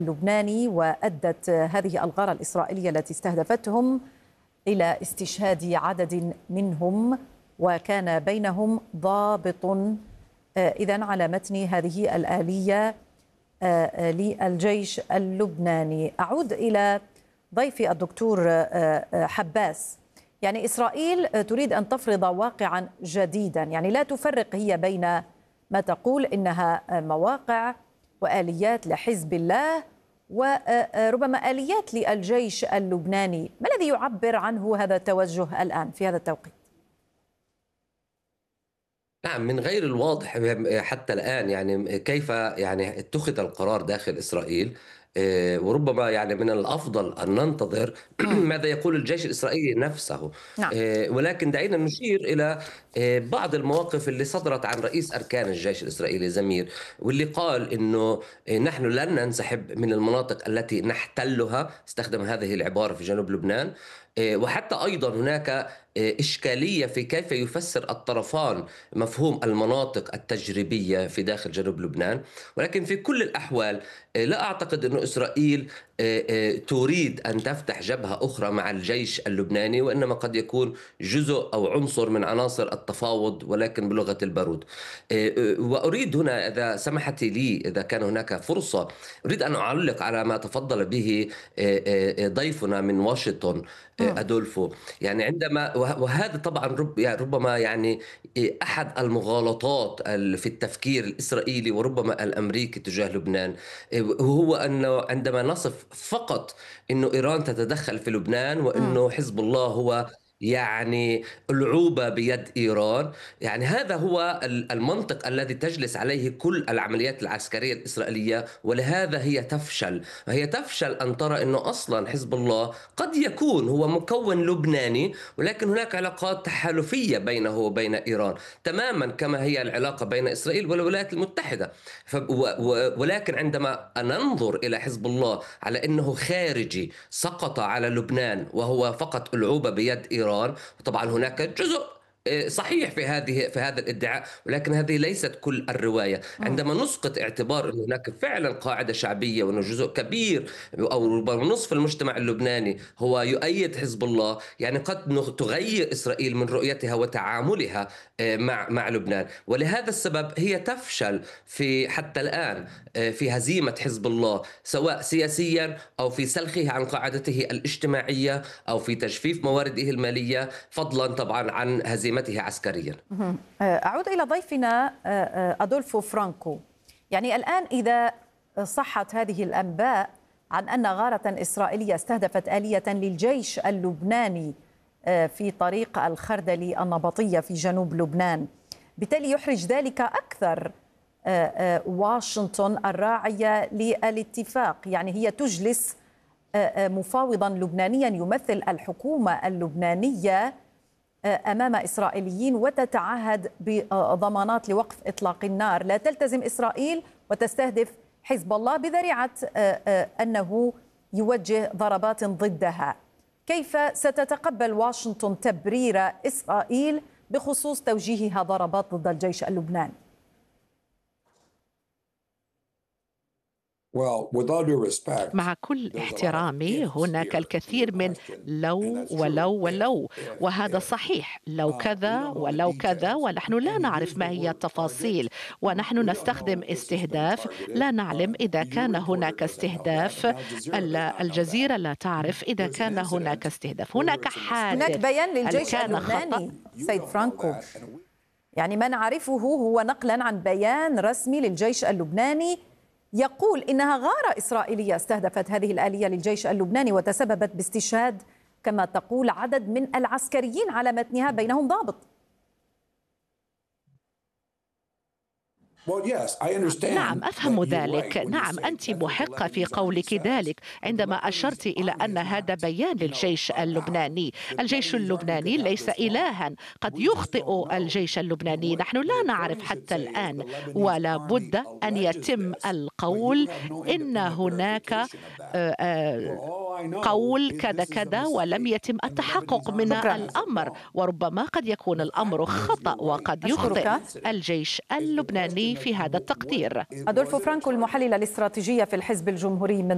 اللبناني، وأدت هذه الغارة الإسرائيلية التي استهدفتهم إلى استشهاد عدد منهم، وكان بينهم ضابط. إذن على متن هذه الآلية للجيش اللبناني. أعود إلى ضيفي الدكتور حباس. يعني إسرائيل تريد أن تفرض واقعا جديدا، يعني لا تفرق هي بين ما تقول إنها مواقع وآليات لحزب الله وربما آليات للجيش اللبناني. ما الذي يعبر عنه هذا التوجه الآن في هذا التوقيت؟ نعم، من غير الواضح حتى الآن يعني كيف يعني اتخذ القرار داخل إسرائيل. وربما يعني من الأفضل أن ننتظر ماذا يقول الجيش الإسرائيلي نفسه. نعم. ولكن دعينا نشير إلى بعض المواقف اللي صدرت عن رئيس أركان الجيش الإسرائيلي زمير، واللي قال إنه نحن لن ننسحب من المناطق التي نحتلها، استخدم هذه العبارة في جنوب لبنان. وحتى أيضا هناك إشكالية في كيف يفسر الطرفان مفهوم المناطق التجريبية في داخل جنوب لبنان. ولكن في كل الأحوال لا أعتقد أن إسرائيل تريد أن تفتح جبهة أخرى مع الجيش اللبناني، وإنما قد يكون جزء أو عنصر من عناصر التفاوض ولكن بلغة البارود. وأريد هنا إذا سمحت لي، إذا كان هناك فرصة، أريد أن أعلق على ما تفضل به ضيفنا من واشنطن أدولفو. يعني عندما وهذا طبعا يعني ربما يعني أحد المغالطات في التفكير الإسرائيلي وربما الأمريكي تجاه لبنان، وهو أنه عندما نصف فقط أنه إيران تتدخل في لبنان وأنه حزب الله هو يعني ألعوبة بيد إيران. يعني هذا هو المنطق الذي تجلس عليه كل العمليات العسكرية الإسرائيلية، ولهذا هي تفشل. وهي تفشل أن ترى أنه أصلا حزب الله قد يكون هو مكون لبناني، ولكن هناك علاقات تحالفية بينه وبين إيران تماما كما هي العلاقة بين إسرائيل والولايات المتحدة. ولكن عندما ننظر إلى حزب الله على أنه خارجي سقط على لبنان وهو فقط ألعوبة بيد إيران، طبعا هناك جزء صحيح في هذا الادعاء، ولكن هذه ليست كل الرواية. عندما نسقط اعتبار أن هناك فعلا قاعدة شعبية وأنه جزء كبير أو ربما نصف المجتمع اللبناني هو يؤيد حزب الله، يعني قد تغير إسرائيل من رؤيتها وتعاملها مع لبنان. ولهذا السبب هي تفشل في حتى الآن في هزيمة حزب الله، سواء سياسيا أو في سلخه عن قاعدته الاجتماعية أو في تجفيف موارده المالية، فضلا طبعا عن هزيمته عسكريا. أعود إلى ضيفنا أدولفو فرانكو. يعني الآن إذا صحت هذه الأنباء عن أن غارة إسرائيلية استهدفت آلية للجيش اللبناني في طريق الخردلي النبطية في جنوب لبنان، بالتالي يحرج ذلك أكثر واشنطن الراعية للاتفاق. يعني هي تجلس مفاوضا لبنانيا يمثل الحكومة اللبنانية أمام إسرائيليين وتتعهد بضمانات لوقف إطلاق النار. لا تلتزم إسرائيل وتستهدف حزب الله بذريعة أنه يوجه ضربات ضدها. كيف ستتقبل واشنطن تبرير إسرائيل بخصوص توجيهها ضربات ضد الجيش اللبناني؟ مع كل احترامي، هناك الكثير من لو ولو ولو، وهذا صحيح، لو كذا ولو كذا، ونحن لا نعرف ما هي التفاصيل، ونحن نستخدم استهداف، لا نعلم إذا كان هناك استهداف. الجزيرة لا تعرف إذا كان هناك استهداف. هناك حادث، هناك بيان للجيش اللبناني سيد فرانكو. يعني ما نعرفه هو نقلا عن بيان رسمي للجيش اللبناني يقول إنها غارة إسرائيلية استهدفت هذه الآلية للجيش اللبناني وتسببت باستشهاد كما تقول عدد من العسكريين على متنها بينهم ضابط. نعم، أفهم ذلك. نعم، أنت محقة في قولك ذلك عندما أشرت إلى أن هذا بيان للجيش اللبناني. الجيش اللبناني ليس إلها، قد يخطئ الجيش اللبناني، نحن لا نعرف حتى الآن، ولا بد أن يتم القول إن هناك قول كذا كذا ولم يتم التحقق من الأمر، وربما قد يكون الأمر خطأ وقد يخطئ الجيش اللبناني في هذا التقدير. أدولفو فرانكو، المحلل الاستراتيجية في الحزب الجمهوري من